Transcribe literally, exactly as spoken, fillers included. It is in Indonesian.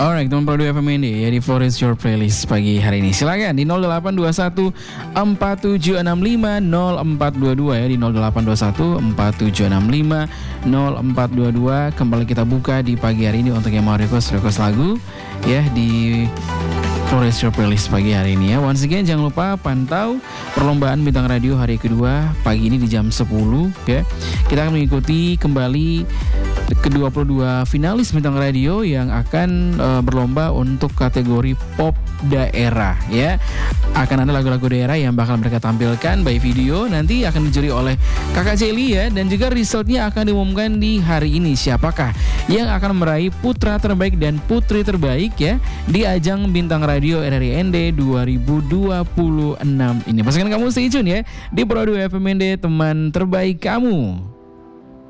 Alright, teman Pro dua F M N D ya di Flores Your Playlist pagi hari ini. Silakan di nol delapan dua satu empat tujuh enam lima nol empat dua dua ya, di nol delapan dua satu empat tujuh enam lima nol empat dua dua. Kembali kita buka di pagi hari ini untuk yang mau request request lagu ya di Flores Your Playlist pagi hari ini ya. Once again jangan lupa pantau perlombaan bintang radio hari kedua pagi ini di jam sepuluh ya. Kita akan mengikuti kembali ke dua puluh dua finalis bintang radio yang akan uh, berlomba untuk kategori pop daerah ya. Akan ada lagu-lagu daerah yang bakal mereka tampilkan by video, nanti akan dijuri oleh Kakak Celi ya, dan juga resultnya akan diumumkan di hari ini siapakah yang akan meraih putra terbaik dan putri terbaik ya di ajang bintang radio R R I N D dua ribu dua puluh enam ini. Pastikan kamu stay tune ya di Pro dua F M N D, teman terbaik kamu.